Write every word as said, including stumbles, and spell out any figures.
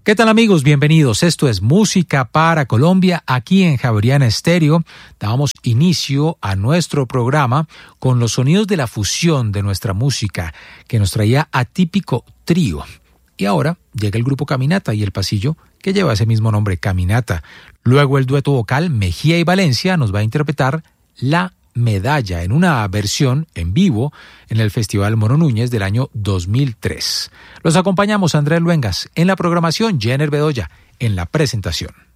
¿Qué tal amigos? Bienvenidos. Esto es Música para Colombia aquí en Javeriana Estéreo. Damos inicio a nuestro programa con los sonidos de la fusión de nuestra música que nos traía Atípico Trío. Y ahora llega el grupo Caminata y el pasillo que lleva ese mismo nombre, Caminata. Luego el dueto vocal Mejía y Valencia nos va a interpretar La Medalla en una versión en vivo en el Festival Mono Núñez del año dos mil tres. Los acompañamos Andrés Luengas en la programación, Jenner Bedoya en la presentación.